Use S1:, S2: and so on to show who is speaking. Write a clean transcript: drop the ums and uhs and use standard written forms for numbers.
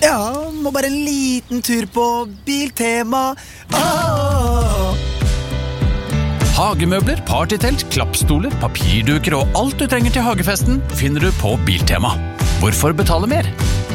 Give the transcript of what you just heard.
S1: Ja, må bare en liten tur på Biltema.
S2: Hagemøbler, partytelt, klappstoler, papirduker og alt du trenger til hagefesten finner du på Biltema. Hvorfor betale mer?